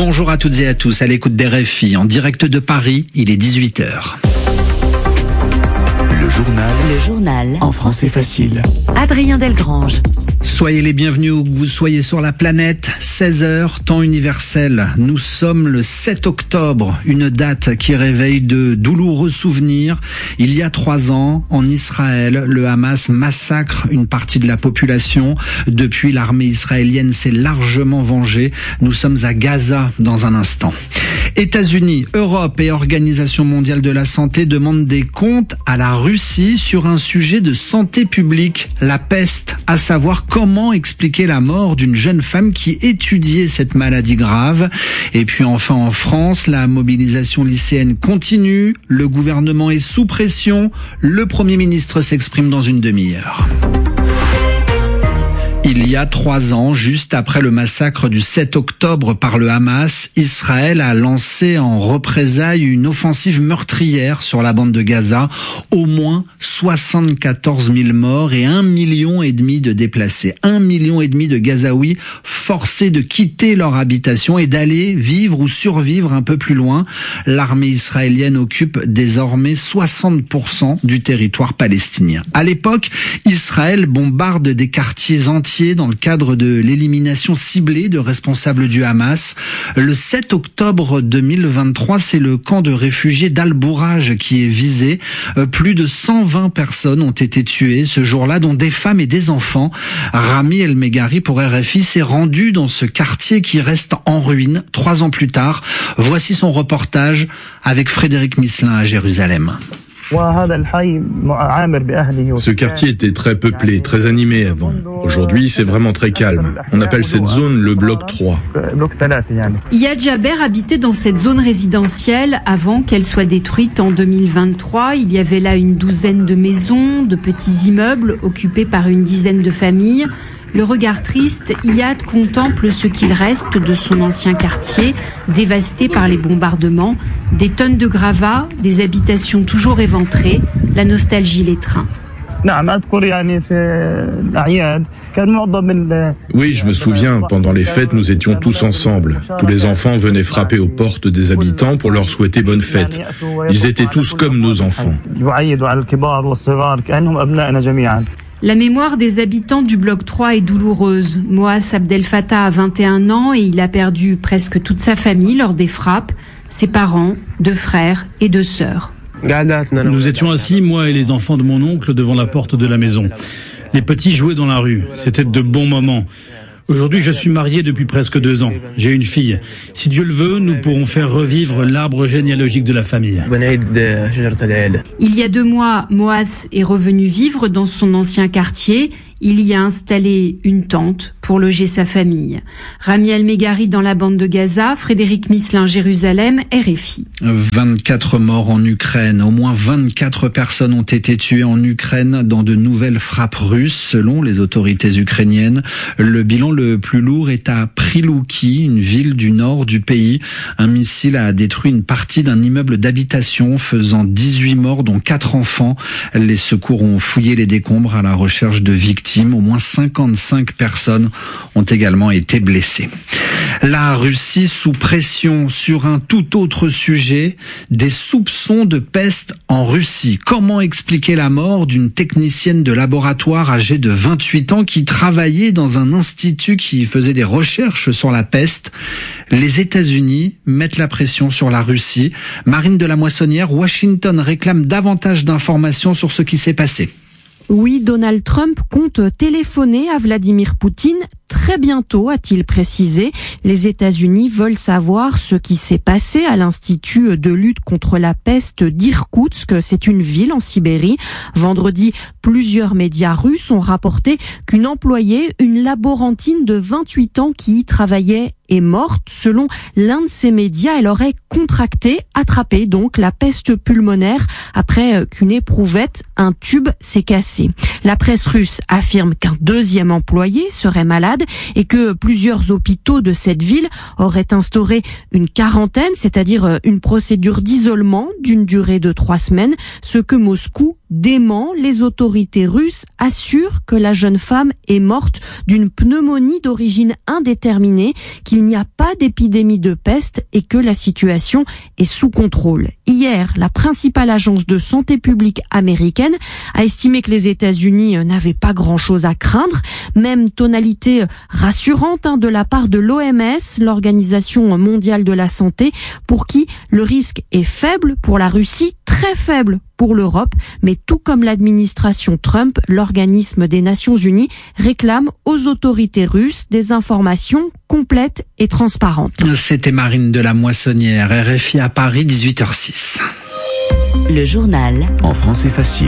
Bonjour à toutes et à tous, à l'écoute d'RFI, en direct de Paris, il est 18h. Le journal en français facile. Adrien Delgrange. Soyez les bienvenus où vous soyez sur la planète, 16h, temps universel. Nous sommes le 7 octobre, une date qui réveille de douloureux souvenirs. Il y a 3 ans, en Israël, le Hamas massacre une partie de la population. Depuis, l'armée israélienne s'est largement vengée. Nous sommes à Gaza dans un instant. États-Unis, Europe et Organisation mondiale de la santé demandent des comptes à la Russie sur un sujet de santé publique, la peste, à savoir comment expliquer la mort d'une jeune femme qui étudiait cette maladie grave. Et puis enfin en France, la mobilisation lycéenne continue, le gouvernement est sous pression, le Premier ministre s'exprime dans une demi-heure. Il y a 3 ans, juste après le massacre du 7 octobre par le Hamas, Israël a lancé en représailles une offensive meurtrière sur la bande de Gaza. Au moins 74 000 morts et 1,5 million de déplacés. 1,5 million de Gazaouis forcés de quitter leur habitation et d'aller vivre ou survivre un peu plus loin. L'armée israélienne occupe désormais 60% du territoire palestinien. À l'époque, Israël bombarde des quartiers entiers dans le cadre de l'élimination ciblée de responsables du Hamas. Le 7 octobre 2023, c'est le camp de réfugiés d'Al-Bouraj qui est visé. Plus de 120 personnes ont été tuées ce jour-là, dont des femmes et des enfants. Rami El Meghari pour RFI s'est rendu dans ce quartier qui reste en ruine 3 ans plus tard. Voici son reportage avec Frédéric Misselin à Jérusalem. Ce quartier était très peuplé, très animé avant. Aujourd'hui, c'est vraiment très calme. On appelle cette zone le bloc 3. Yad Jaber habitait dans cette zone résidentielle avant qu'elle soit détruite en 2023. Il y avait là une douzaine de maisons, de petits immeubles occupés par une dizaine de familles. Le regard triste, Yad contemple ce qu'il reste de son ancien quartier, dévasté par les bombardements, des tonnes de gravats, des habitations toujours éventrées, la nostalgie l'étreint. Oui, je me souviens, pendant les fêtes, nous étions tous ensemble. Tous les enfants venaient frapper aux portes des habitants pour leur souhaiter bonne fête. Ils étaient tous comme nos enfants. La mémoire des habitants du bloc 3 est douloureuse. Moaz Abdel Fattah a 21 ans et il a perdu presque toute sa famille lors des frappes, ses parents, 2 frères et 2 sœurs. Nous étions assis, moi et les enfants de mon oncle, devant la porte de la maison. Les petits jouaient dans la rue. C'était de bons moments. Aujourd'hui, je suis marié depuis presque 2 ans. J'ai une fille. Si Dieu le veut, nous pourrons faire revivre l'arbre généalogique de la famille. Il y a 2 mois, Moaz est revenu vivre dans son ancien quartier. Il y a installé une tente pour loger sa famille. Rami El Meghari dans la bande de Gaza, Frédéric Misselin, Jérusalem, RFI. 24 morts en Ukraine. Au moins 24 personnes ont été tuées en Ukraine dans de nouvelles frappes russes, selon les autorités ukrainiennes. Le bilan le plus lourd est à Prilouki, une ville du nord du pays. Un missile a détruit une partie d'un immeuble d'habitation, faisant 18 morts, dont 4 enfants. Les secours ont fouillé les décombres à la recherche de victimes. Au moins 55 personnes ont également été blessées. La Russie sous pression sur un tout autre sujet, des soupçons de peste en Russie. Comment expliquer la mort d'une technicienne de laboratoire âgée de 28 ans qui travaillait dans un institut qui faisait des recherches sur la peste? Les États-Unis mettent la pression sur la Russie. Marine de la Moissonnière, Washington réclame davantage d'informations sur ce qui s'est passé. Oui, Donald Trump compte téléphoner à Vladimir Poutine très bientôt, a-t-il précisé. Les États-Unis veulent savoir ce qui s'est passé à l'Institut de lutte contre la peste d'Irkoutsk. C'est une ville en Sibérie. Vendredi, plusieurs médias russes ont rapporté qu'une employée, une laborantine de 28 ans qui y travaillait, est morte. Selon l'un de ces médias, elle aurait attrapé donc la peste pulmonaire après qu'une éprouvette, un tube, s'est cassé. La presse russe affirme qu'un deuxième employé serait malade et que plusieurs hôpitaux de cette ville auraient instauré une quarantaine, c'est-à-dire une procédure d'isolement d'une durée de 3 semaines, ce que Moscou dément. Les autorités russes assurent que la jeune femme est morte d'une pneumonie d'origine indéterminée, qu'il n'y a pas d'épidémie de peste et que la situation est sous contrôle. Hier, la principale agence de santé publique américaine a estimé que les États-Unis n'avaient pas grand-chose à craindre. Même tonalité rassurante de la part de l'OMS, l'Organisation mondiale de la santé, pour qui le risque est faible pour la Russie, très faible pour l'Europe, mais tout comme l'administration Trump, l'organisme des Nations Unies réclame aux autorités russes des informations complètes et transparentes. C'était Marine de la Moissonnière, RFI à Paris, 18h06. Le journal en français facile.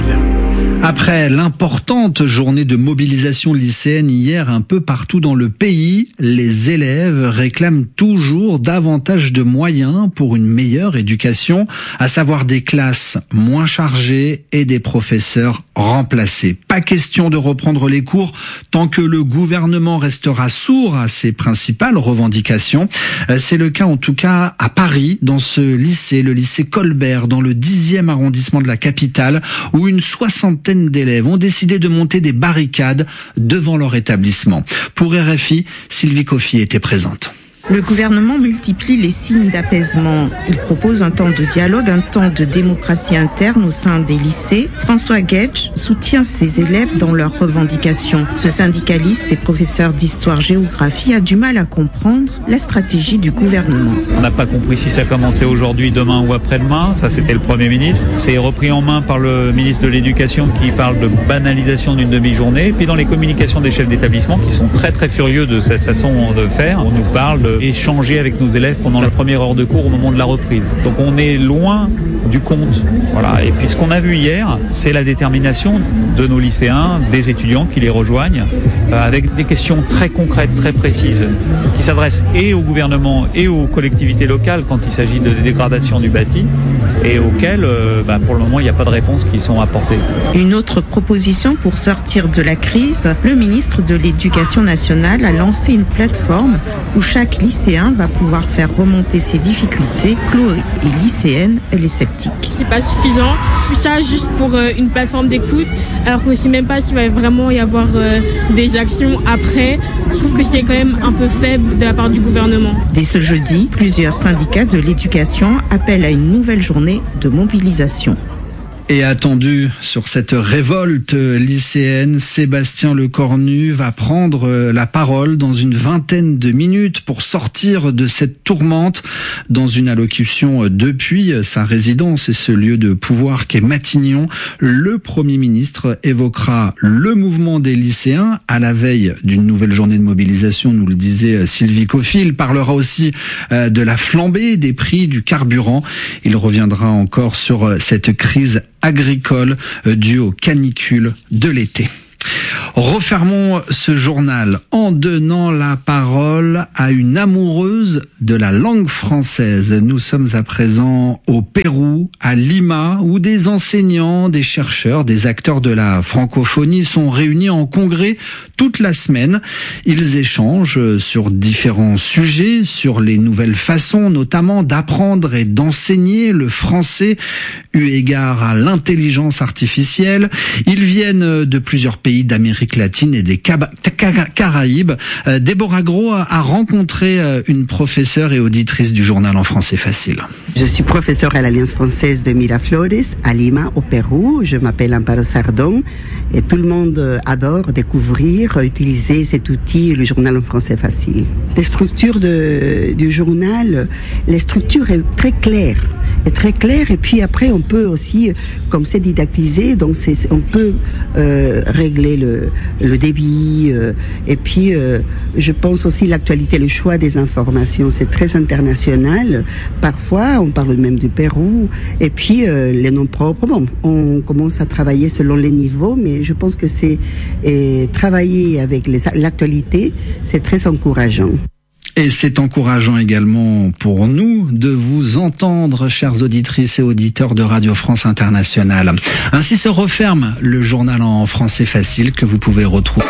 Après l'importante journée de mobilisation lycéenne hier un peu partout dans le pays, les élèves réclament toujours davantage de moyens pour une meilleure éducation, à savoir des classes moins chargées et des professeurs remplacés. Pas question de reprendre les cours tant que le gouvernement restera sourd à ses principales revendications. C'est le cas en tout cas à Paris, dans ce lycée, le lycée Colbert, dans le 10e arrondissement de la capitale, où une soixantaine d'élèves ont décidé de monter des barricades devant leur établissement. Pour RFI, Sylvie Coffy était présente. Le gouvernement multiplie les signes d'apaisement. Il propose un temps de dialogue, un temps de démocratie interne au sein des lycées. François Guedj soutient ses élèves dans leurs revendications. Ce syndicaliste et professeur d'histoire-géographie a du mal à comprendre la stratégie du gouvernement. On n'a pas compris si ça commençait aujourd'hui, demain ou après-demain. Ça, c'était le Premier ministre. C'est repris en main par le ministre de l'Éducation qui parle de banalisation d'une demi-journée. Puis dans les communications des chefs d'établissement qui sont très très furieux de cette façon de faire, on nous parle de échanger avec nos élèves pendant la première heure de cours au moment de la reprise. Donc on est loin du compte. Voilà. Et puis ce qu'on a vu hier, c'est la détermination de nos lycéens, des étudiants qui les rejoignent, avec des questions très concrètes, très précises, qui s'adressent et au gouvernement et aux collectivités locales quand il s'agit de dégradation du bâti, et auxquelles, pour le moment, il n'y a pas de réponse qui sont apportées. Une autre proposition pour sortir de la crise, le ministre de l'Éducation nationale a lancé une plateforme où chaque lycéen va pouvoir faire remonter ses difficultés. Chloé est lycéenne, elle est sceptique. C'est pas suffisant, tout ça juste pour une plateforme d'écoute, alors qu'on ne sait même pas s'il va vraiment y avoir des actions après. Je trouve que c'est quand même un peu faible de la part du gouvernement. Dès ce jeudi, plusieurs syndicats de l'éducation appellent à une nouvelle journée de mobilisation. Et attendu sur cette révolte lycéenne, Sébastien Lecornu va prendre la parole dans une vingtaine de minutes pour sortir de cette tourmente. Dans une allocution depuis sa résidence et ce lieu de pouvoir qu'est Matignon, le Premier ministre évoquera le mouvement des lycéens à la veille d'une nouvelle journée de mobilisation, nous le disait Sylvie Coffy. Il parlera aussi de la flambée des prix du carburant. Il reviendra encore sur cette crise agricole due aux canicules de l'été. Refermons ce journal en donnant la parole à une amoureuse de la langue française. Nous sommes à présent au Pérou, à Lima, où des enseignants, des chercheurs, des acteurs de la francophonie sont réunis en congrès toute la semaine. Ils échangent sur différents sujets, sur les nouvelles façons notamment d'apprendre et d'enseigner le français eu égard à l'intelligence artificielle. Ils viennent de plusieurs pays d'Amérique latine et des Caraïbes. Déborah Gros a rencontré une professeure et auditrice du journal en français facile. Je suis professeure à l'Alliance française de Miraflores, à Lima, au Pérou. Je m'appelle Amparo Sardón et tout le monde adore découvrir, utiliser cet outil, le journal en français facile. Les structures du journal, les structures est très claire. Et puis après on peut aussi, comme c'est didactisé, donc on peut régler le débit, et puis je pense aussi l'actualité, le choix des informations, c'est très international. Parfois on parle même du Pérou, et puis les noms propres, bon, on commence à travailler selon les niveaux, mais je pense que c'est travailler avec l'actualité, c'est très encourageant. Et c'est encourageant également pour nous de vous entendre, chères auditrices et auditeurs de Radio France Internationale. Ainsi se referme le journal en français facile que vous pouvez retrouver.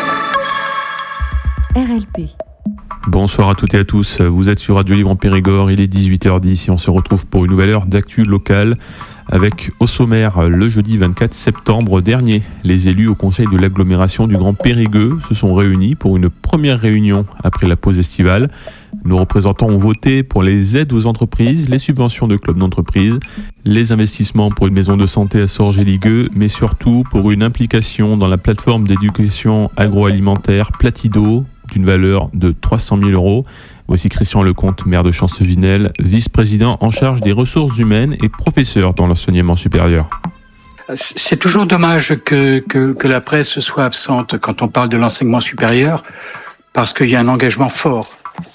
RLP. Bonsoir à toutes et à tous, vous êtes sur Radio Libre en Périgord, il est 18h10 et on se retrouve pour une nouvelle heure d'actu locale avec au sommaire le jeudi 24 septembre dernier. Les élus au conseil de l'agglomération du Grand Périgueux se sont réunis pour une première réunion après la pause estivale. Nos représentants ont voté pour les aides aux entreprises, les subventions de clubs d'entreprise, les investissements pour une maison de santé à Sorge-et-Ligueux, mais surtout pour une implication dans la plateforme d'éducation agroalimentaire Platido d'une valeur de 300 000 €. Voici Christian Lecomte, maire de Champcevinel, vice-président en charge des ressources humaines et professeur dans l'enseignement supérieur. C'est toujours dommage que la presse soit absente quand on parle de l'enseignement supérieur, parce qu'il y a un engagement fort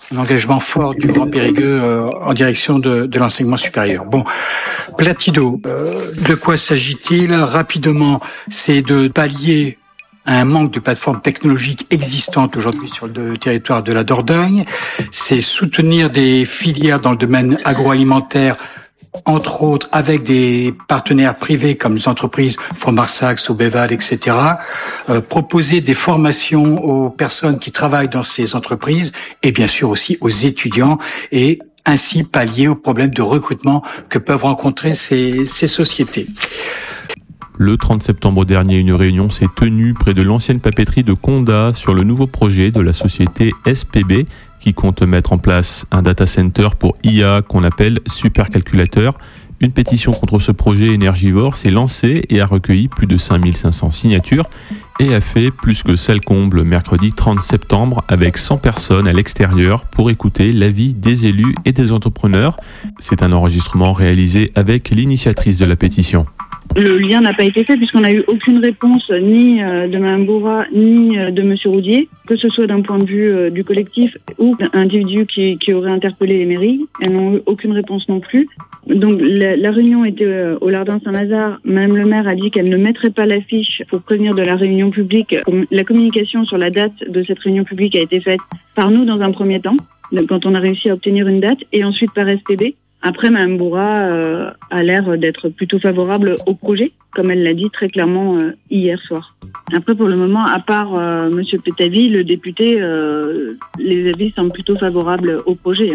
du Grand Périgueux en direction de l'enseignement supérieur. Bon, Platido, de quoi s'agit-il? Rapidement, c'est de pallier un manque de plateformes technologiques existantes aujourd'hui sur le territoire de la Dordogne. C'est soutenir des filières dans le domaine agroalimentaire, entre autres avec des partenaires privés comme les entreprises Fromarsac, Sobeval, etc. Proposer des formations aux personnes qui travaillent dans ces entreprises et bien sûr aussi aux étudiants et ainsi pallier aux problèmes de recrutement que peuvent rencontrer ces sociétés. Le 30 septembre dernier, une réunion s'est tenue près de l'ancienne papeterie de Condat sur le nouveau projet de la société SPB qui compte mettre en place un data center pour IA qu'on appelle supercalculateur. Une pétition contre ce projet énergivore s'est lancée et a recueilli plus de 5500 signatures et a fait plus que salle comble mercredi 30 septembre avec 100 personnes à l'extérieur pour écouter l'avis des élus et des entrepreneurs. C'est un enregistrement réalisé avec l'initiatrice de la pétition. Le lien n'a pas été fait puisqu'on n'a eu aucune réponse ni de Mme Bourra ni de M. Roudier, que ce soit d'un point de vue du collectif ou d'individus qui auraient interpellé les mairies. Elles n'ont eu aucune réponse non plus. Donc la réunion était au Lardin Saint-Lazare. Mme le maire a dit qu'elle ne mettrait pas l'affiche pour prévenir de la réunion publique. La communication sur la date de cette réunion publique a été faite par nous dans un premier temps, quand on a réussi à obtenir une date, et ensuite par SPB. Après, Mme Bourra a l'air d'être plutôt favorable au projet, comme elle l'a dit très clairement hier soir. Après, pour le moment, à part M. Pétavy, le député, les avis semblent plutôt favorables au projet.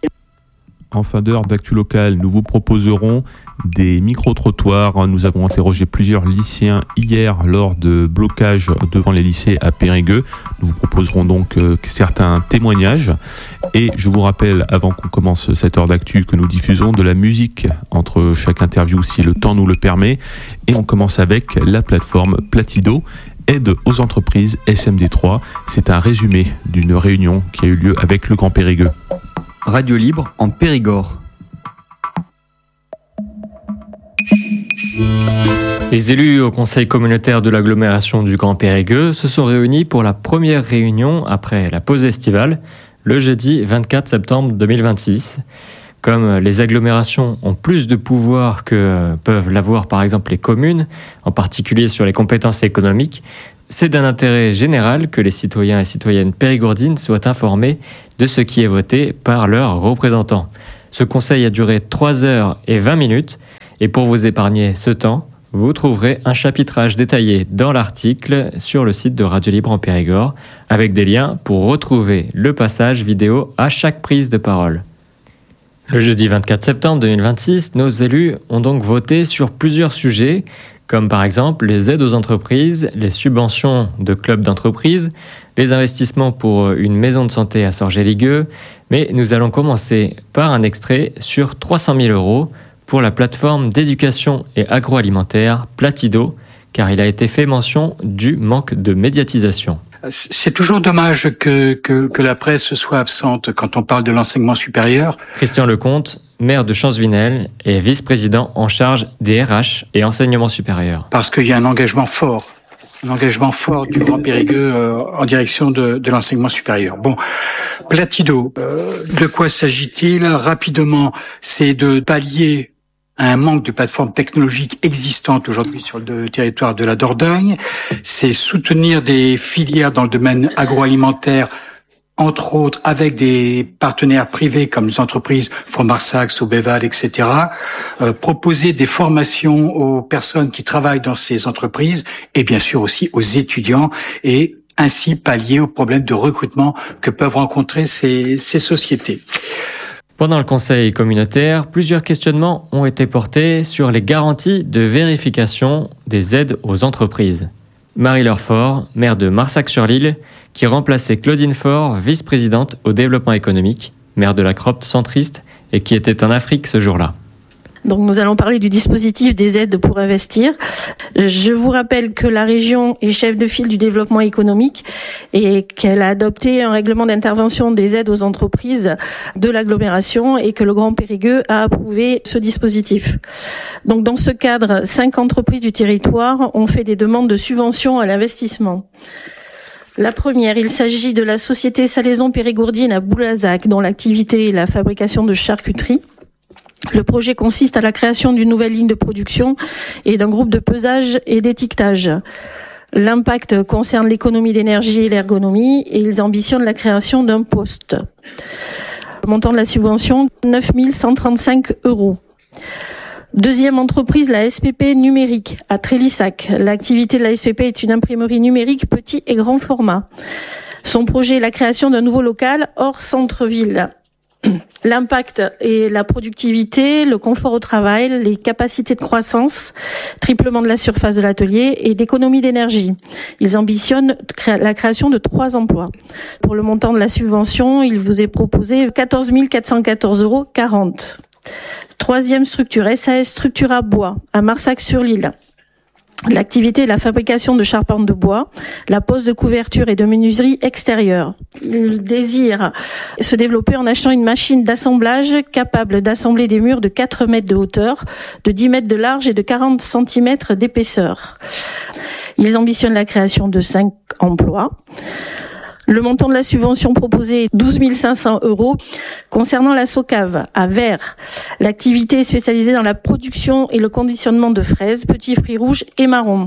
En fin d'heure d'actu local, nous vous proposerons des micro-trottoirs. Nous avons interrogé plusieurs lycéens hier lors de blocages devant les lycées à Périgueux. Nous vous proposerons donc certains témoignages. Et je vous rappelle, avant qu'on commence cette heure d'actu, que nous diffusons de la musique entre chaque interview si le temps nous le permet. Et on commence avec la plateforme Platido, aide aux entreprises SMD3. C'est un résumé d'une réunion qui a eu lieu avec le Grand Périgueux. Radio Libre en Périgord. Les élus au conseil communautaire de l'agglomération du Grand Périgueux se sont réunis pour la première réunion après la pause estivale, le jeudi 24 septembre 2026. Comme les agglomérations ont plus de pouvoir que peuvent l'avoir par exemple les communes, en particulier sur les compétences économiques, c'est d'un intérêt général que les citoyens et citoyennes périgourdines soient informés de ce qui est voté par leurs représentants. Ce conseil a duré 3h20 et pour vous épargner ce temps, vous trouverez un chapitrage détaillé dans l'article sur le site de Radio Libre en Périgord avec des liens pour retrouver le passage vidéo à chaque prise de parole. Le jeudi 24 septembre 2026, nos élus ont donc voté sur plusieurs sujets, comme par exemple les aides aux entreprises, les subventions de clubs d'entreprise, les investissements pour une maison de santé à Sorge-et-Ligueux. Mais nous allons commencer par un extrait sur 300 000 € pour la plateforme d'éducation et agroalimentaire Platido, car il a été fait mention du manque de médiatisation. C'est toujours dommage que la presse soit absente quand on parle de l'enseignement supérieur. Christian Lecomte, maire de Champcevinel et vice-président en charge des RH et enseignement supérieur. Parce qu'il y a un engagement fort du Grand Périgueux en direction de l'enseignement supérieur. Bon, Platido, de quoi s'agit-il? Rapidement, c'est de pallier un manque de plateformes technologiques existantes aujourd'hui sur le territoire de la Dordogne. C'est soutenir des filières dans le domaine agroalimentaire, entre autres avec des partenaires privés comme les entreprises Fromarsac, Sobeval, etc. Proposer des formations aux personnes qui travaillent dans ces entreprises et bien sûr aussi aux étudiants et ainsi pallier aux problèmes de recrutement que peuvent rencontrer ces sociétés. Pendant le conseil communautaire, plusieurs questionnements ont été portés sur les garanties de vérification des aides aux entreprises. Marie-Laure Faure, maire de Marsac-sur-l'Île, qui remplaçait Claudine Faure, vice-présidente au développement économique, maire de la Cropte centriste et qui était en Afrique ce jour-là. Donc nous allons parler du dispositif des aides pour investir. Je vous rappelle que la région est chef de file du développement économique et qu'elle a adopté un règlement d'intervention des aides aux entreprises de l'agglomération et que le Grand Périgueux a approuvé ce dispositif. Donc dans ce cadre, 5 entreprises du territoire ont fait des demandes de subventions à l'investissement. La première, il s'agit de la société Salaison Périgourdine à Boulazac, dont l'activité est la fabrication de charcuterie. Le projet consiste à la création d'une nouvelle ligne de production et d'un groupe de pesage et d'étiquetage. L'impact concerne l'économie d'énergie et l'ergonomie et ils ambitionnent la création d'un poste. Le montant de la subvention, 9 135 €. Deuxième entreprise, la SPP numérique à Trélissac. L'activité de la SPP est une imprimerie numérique petit et grand format. Son projet est la création d'un nouveau local hors centre-ville. L'impact est la productivité, le confort au travail, les capacités de croissance, triplement de la surface de l'atelier et d'économie d'énergie. Ils ambitionnent la création de 3 emplois. Pour le montant de la subvention, il vous est proposé 14 414,40 €. Troisième structure, SAS Structura Bois, à Marsac-sur-l'Île. L'activité est la fabrication de charpentes de bois, la pose de couverture et de menuiserie extérieure. Il désire se développer en achetant une machine d'assemblage capable d'assembler des murs de 4 mètres de hauteur, de 10 mètres de large et de 40 cm d'épaisseur. Ils ambitionnent la création de 5 emplois. Le montant de la subvention proposée est 12 500 €. Concernant la Socave, à Vert, l'activité est spécialisée dans la production et le conditionnement de fraises, petits fruits rouges et marrons.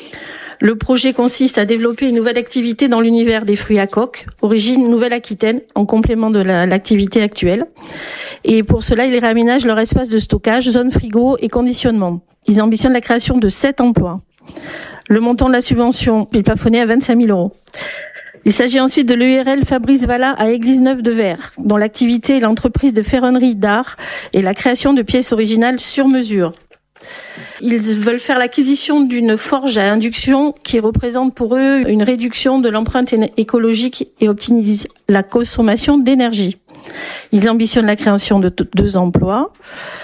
Le projet consiste à développer une nouvelle activité dans l'univers des fruits à coque, origine Nouvelle-Aquitaine, en complément de l'activité actuelle. Et pour cela, ils réaménagent leur espace de stockage, zone frigo et conditionnement. Ils ambitionnent la création de 7 emplois. Le montant de la subvention est plafonné à 25 000 €. Il s'agit ensuite de l'EURL Fabrice Valla à Église-Neuve-de-Vert, dont l'activité est l'entreprise de ferronnerie d'art et la création de pièces originales sur mesure. Ils veulent faire l'acquisition d'une forge à induction qui représente pour eux une réduction de l'empreinte écologique et optimise la consommation d'énergie. Ils ambitionnent la création de 2 emplois,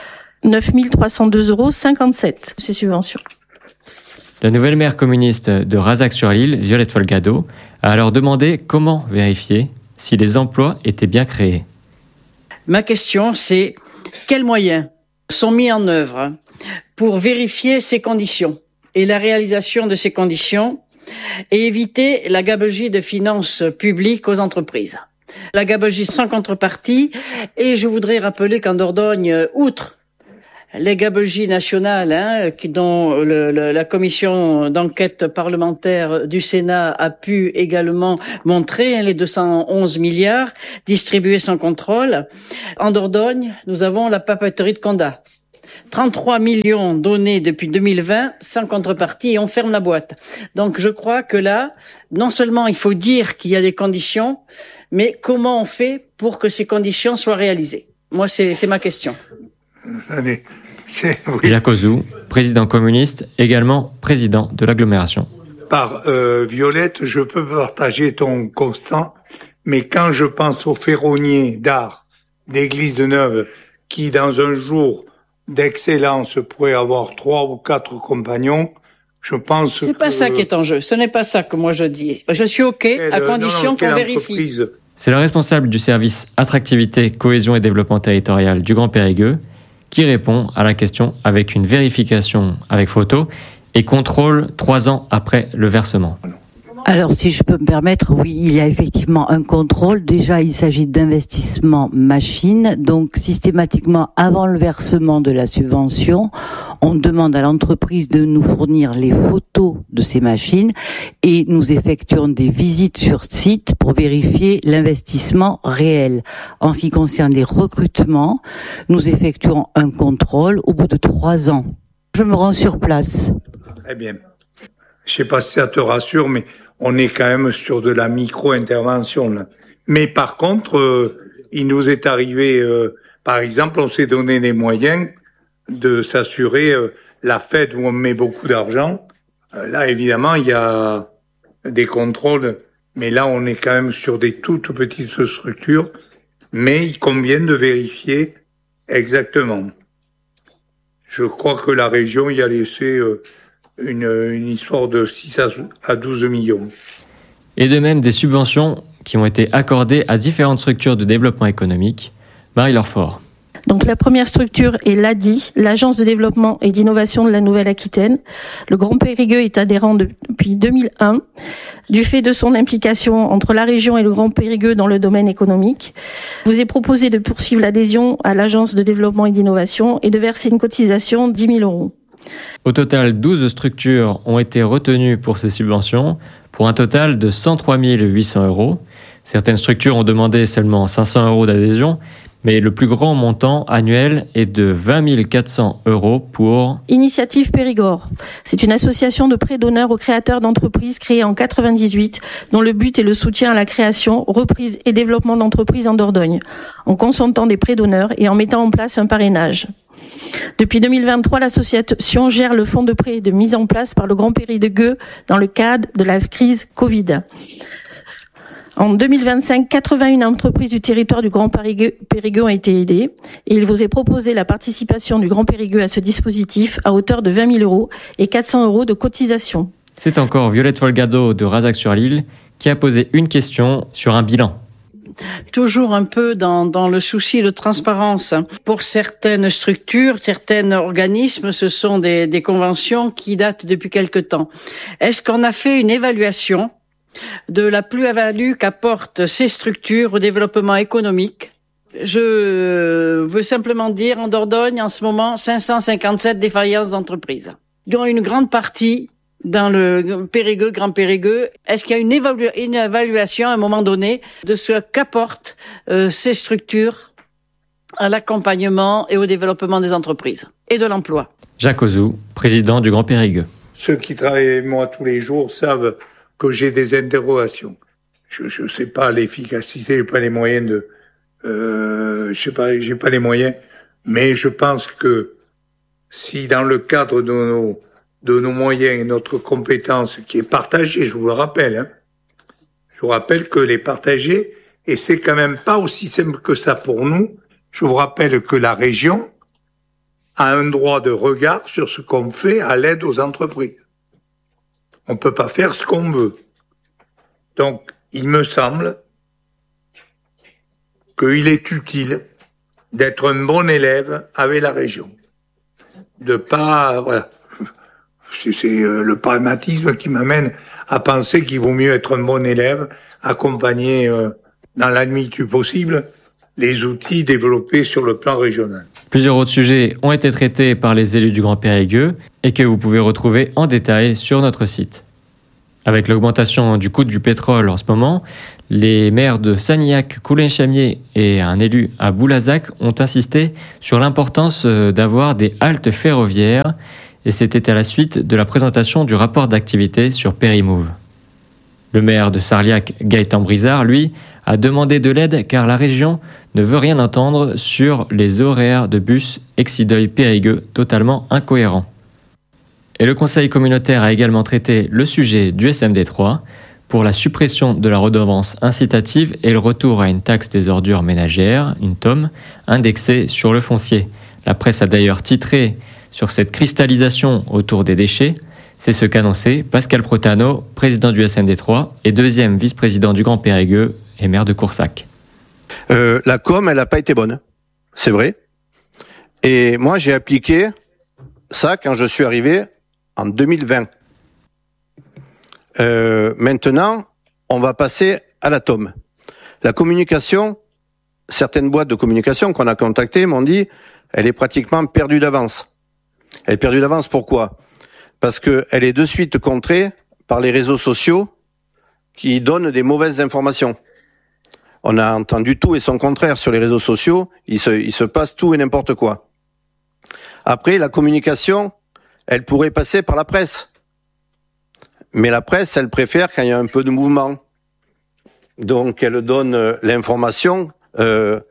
9 302,57 € ces subventions. La nouvelle maire communiste de Razac-sur-l'Île, Violette Folgado, a alors demandé comment vérifier si les emplois étaient bien créés. Ma question, c'est quels moyens sont mis en œuvre pour vérifier ces conditions et la réalisation de ces conditions et éviter la gabegie de finances publiques aux entreprises. La gabegie sans contrepartie, et je voudrais rappeler qu'en Dordogne, outre les gabegies nationales, dont la commission d'enquête parlementaire du Sénat a pu également montrer, les 211 milliards distribués sans contrôle. En Dordogne, nous avons la papeterie de Condat. 33 millions donnés depuis 2020 sans contrepartie et on ferme la boîte. Donc je crois que là, non seulement il faut dire qu'il y a des conditions, mais comment on fait pour que ces conditions soient réalisées? Moi, c'est ma question. Allez, Jacques Ozou, président communiste, également président de l'agglomération. Par Violette, je peux partager ton constat, mais quand je pense aux ferronniers d'art d'Église de Neuve, qui dans un jour d'excellence pourraient avoir 3 ou 4 compagnons, je pense que... C'est pas ça qui est en jeu, ce n'est pas ça que moi je dis. Je suis OK, à condition qu'on vérifie. C'est le responsable du service Attractivité, Cohésion et Développement Territorial du Grand Périgueux qui répond à la question avec une vérification avec photo et contrôle 3 ans après le versement. Alors, si je peux me permettre, oui, il y a effectivement un contrôle. Déjà, il s'agit d'investissement machine. Donc, systématiquement, avant le versement de la subvention, on demande à l'entreprise de nous fournir les photos de ces machines et nous effectuons des visites sur site pour vérifier l'investissement réel. En ce qui concerne les recrutements, nous effectuons un contrôle au bout de 3 ans. Je me rends sur place. Très bien. Je sais pas si ça te rassure, mais on est quand même sur de la micro-intervention, là. Mais par contre, il nous est arrivé, Par exemple, on s'est donné les moyens de s'assurer la fête où on met beaucoup d'argent. Là, évidemment, il y a des contrôles, mais là, on est quand même sur des toutes petites structures, mais il convient de vérifier exactement. Je crois que la région y a laissé une histoire de 6 à 12 millions. Et de même des subventions qui ont été accordées à différentes structures de développement économique. Marie Lorfort. Donc la première structure est l'ADI, l'Agence de développement et d'innovation de la Nouvelle-Aquitaine. Le Grand Périgueux est adhérent depuis 2001, du fait de son implication entre la région et le Grand Périgueux dans le domaine économique. Il vous est proposé de poursuivre l'adhésion à l'Agence de développement et d'innovation et de verser une cotisation de 10 000 €. Au total, 12 structures ont été retenues pour ces subventions, pour un total de 103 800 €. Certaines structures ont demandé seulement 500 € d'adhésion, mais le plus grand montant annuel est de 20 400 € pour Initiative Périgord. C'est une association de prêts d'honneur aux créateurs d'entreprises créée en 98, dont le but est le soutien à la création, reprise et développement d'entreprises en Dordogne, en consentant des prêts d'honneur et en mettant en place un parrainage. Depuis 2023, l'association gère le fonds de prêt de mise en place par le Grand Périgueux dans le cadre de la crise Covid. En 2025, 81 entreprises du territoire du Grand Périgueux ont été aidées et il vous est proposé la participation du Grand Périgueux à ce dispositif à hauteur de 20 000 € et 400 € de cotisation. C'est encore Violette Folgado de Razac-sur-l'Île qui a posé une question sur un bilan. Toujours un peu dans le souci de transparence. Pour certaines structures, certains organismes, ce sont des conventions qui datent depuis quelque temps. Est-ce qu'on a fait une évaluation de la plus-value qu'apportent ces structures au développement économique? Je veux simplement dire, en Dordogne, en ce moment, 557 défaillances d'entreprises, dont une grande partie dans le Périgueux, Grand Périgueux. Est-ce qu'il y a une évaluation à un moment donné de ce qu'apportent ces structures à l'accompagnement et au développement des entreprises et de l'emploi? Jacques Ozou, président du Grand Périgueux. Ceux qui travaillent avec moi tous les jours savent que j'ai des interrogations. Je sais pas l'efficacité, j'ai pas les moyens j'ai pas les moyens, mais je pense que si dans le cadre de nos moyens et notre compétence qui est partagée, je vous le rappelle, je vous rappelle que les partager, et c'est quand même pas aussi simple que ça pour nous. Je vous rappelle que la région a un droit de regard sur ce qu'on fait à l'aide aux entreprises. On peut pas faire ce qu'on veut. Donc, il me semble qu'il est utile d'être un bon élève avec la région. De pas, voilà. C'est le pragmatisme qui m'amène à penser qu'il vaut mieux être un bon élève, accompagner dans la limite du possible les outils développés sur le plan régional. Plusieurs autres sujets ont été traités par les élus du Grand Périgueux et que vous pouvez retrouver en détail sur notre site. Avec l'augmentation du coût du pétrole en ce moment, les maires de Sanilhac, Coulin-Chamier et un élu à Boulazac ont insisté sur l'importance d'avoir des haltes ferroviaires, et c'était à la suite de la présentation du rapport d'activité sur Périmove. Le maire de Sarliac, Gaëtan Brizard, lui, a demandé de l'aide car la région ne veut rien entendre sur les horaires de bus Exideuil-Périgueux totalement incohérents. Et le Conseil communautaire a également traité le sujet du SMD3 pour la suppression de la redevance incitative et le retour à une taxe des ordures ménagères, une TOM, indexée sur le foncier. La presse a d'ailleurs titré sur cette cristallisation autour des déchets. C'est ce qu'annonçait Pascal Protano, président du SMD3 et deuxième vice-président du Grand Périgueux et maire de Coursac. La com, elle n'a pas été bonne, c'est vrai. Et moi, j'ai appliqué ça quand je suis arrivé en 2020. Maintenant, on va passer à la TOM. La communication, certaines boîtes de communication qu'on a contactées m'ont dit, elle est pratiquement perdue d'avance. Elle est perdue d'avance, pourquoi ? Parce qu'elle est de suite contrée par les réseaux sociaux qui donnent des mauvaises informations. On a entendu tout et son contraire sur les réseaux sociaux, il se passe tout et n'importe quoi. Après, la communication, elle pourrait passer par la presse. Mais la presse, elle préfère quand il y a un peu de mouvement. Donc, elle donne l'information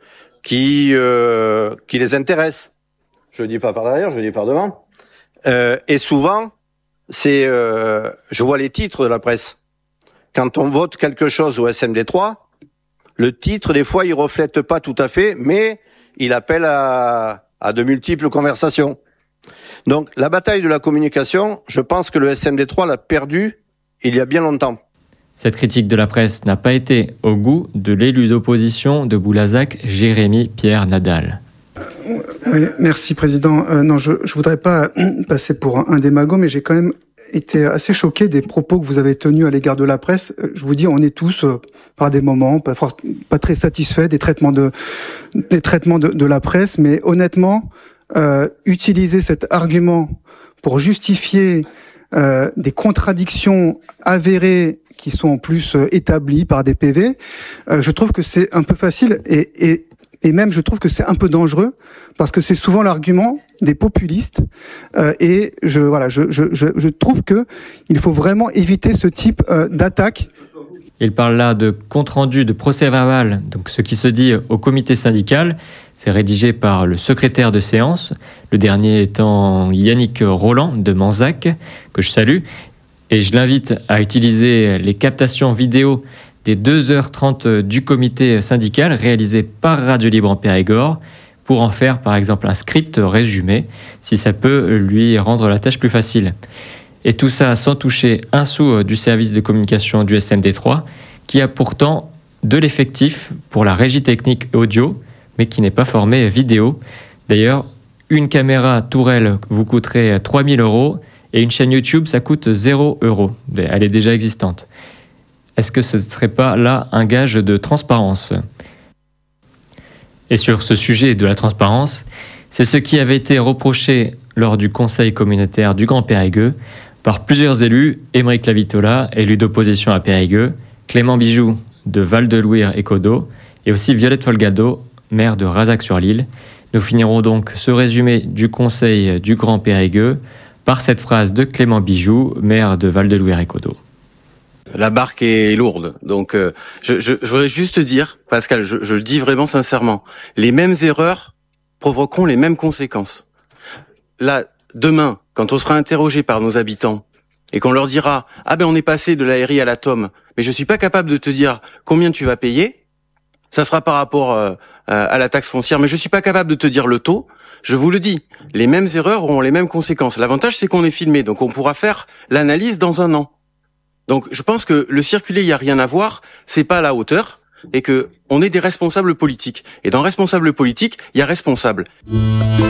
qui les intéressent. Je le dis pas par derrière, je le dis par devant. Et souvent, je vois les titres de la presse. Quand on vote quelque chose au SMD3, le titre, des fois, il reflète pas tout à fait, mais il appelle à de multiples conversations. Donc, la bataille de la communication, je pense que le SMD3 l'a perdue il y a bien longtemps. Cette critique de la presse n'a pas été au goût de l'élu d'opposition de Boulazac, Jérémy Pierre Nadal. Oui, merci Président. Non, je voudrais pas passer pour un démago, mais j'ai quand même été assez choqué des propos que vous avez tenus à l'égard de la presse. Je vous dis, on est tous, par des moments, pas très satisfaits des traitements de la presse, mais honnêtement, utiliser cet argument pour justifier des contradictions avérées qui sont en plus établies par des PV, je trouve que c'est un peu facile et même je trouve que c'est un peu dangereux parce que c'est souvent l'argument des populistes et je trouve que il faut vraiment éviter ce type d'attaque. Il parle là de compte-rendu de procès-verbal, donc ce qui se dit au comité syndical. C'est rédigé par le secrétaire de séance, le dernier étant Yannick Roland de Manzac, que je salue. Et je l'invite à utiliser les captations vidéo des 2h30 du comité syndical réalisées par Radio Libre en Périgord pour en faire par exemple un script résumé, si ça peut lui rendre la tâche plus facile. Et tout ça sans toucher un sou du service de communication du SMD3, qui a pourtant de l'effectif pour la régie technique audio, mais qui n'est pas formé vidéo. D'ailleurs, une caméra tourelle vous coûterait 3 000 € et une chaîne YouTube, ça coûte 0 €. Elle est déjà existante. Est-ce que ce ne serait pas là un gage de transparence ? Et sur ce sujet de la transparence, c'est ce qui avait été reproché lors du conseil communautaire du Grand Périgueux par plusieurs élus, Aymeric Lavitola, élu d'opposition à Périgueux, Clément Bijoux de Val-de-Louire et Codeau, et aussi Violette Folgado, maire de Razac-sur-l'Isle. Nous finirons donc ce résumé du conseil du Grand Périgueux par cette phrase de Clément Bijoux, maire de Val-de-Louire et Codeau. La barque est lourde, donc je voudrais juste dire, Pascal, je le dis vraiment sincèrement, les mêmes erreurs provoqueront les mêmes conséquences. Là, demain, quand on sera interrogé par nos habitants et qu'on leur dira « Ah ben on est passé de l'ARI à l'atome, mais je suis pas capable de te dire combien tu vas payer », ça sera par rapport à la taxe foncière, mais je suis pas capable de te dire le taux. Je vous le dis, les mêmes erreurs auront les mêmes conséquences. L'avantage, c'est qu'on est filmé, donc on pourra faire l'analyse dans un an. Donc, je pense que le circulé, il y a rien à voir, c'est pas à la hauteur, et que on est des responsables politiques. Et dans responsable politique, il y a responsable.